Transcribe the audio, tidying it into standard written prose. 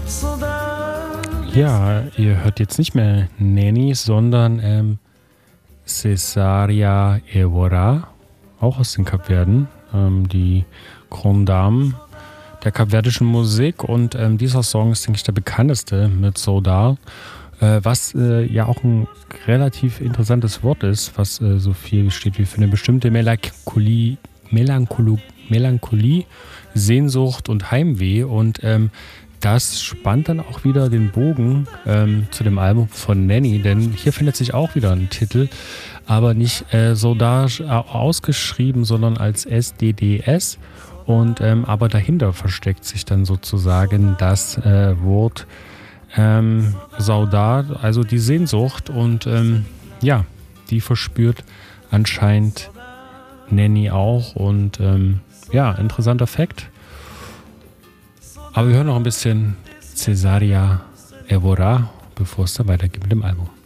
Ja, ihr hört jetzt nicht mehr Nanny, sondern Cesaria Evora, auch aus den Kapverden, die Grande Dame der kapverdischen Musik. Und dieser Song ist, denke ich, der bekannteste mit Saudade, was ja auch ein relativ interessantes Wort ist, was so viel steht wie für eine bestimmte Melancholie, Sehnsucht und Heimweh. Und das spannt dann auch wieder den Bogen zu dem Album von Nanny, denn hier findet sich auch wieder ein Titel, aber nicht Saudade ausgeschrieben, sondern als SDDS. Und aber dahinter versteckt sich dann sozusagen das Wort Saudade, also die Sehnsucht. Und ja, die verspürt anscheinend Nanny auch. Und ja, interessanter Fakt. Aber wir hören noch ein bisschen Cesaria Evora, bevor es dann weitergeht mit dem Album.